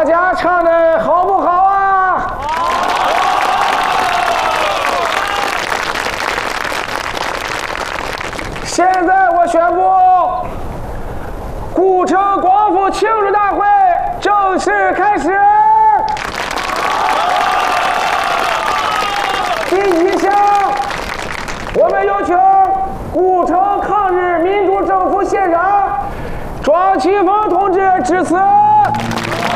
大家唱的好不好啊？现在我宣布，古城光复庆祝大会正式开始。第一项，我们有请古城抗日民主政府县长庄启峰同志致辞。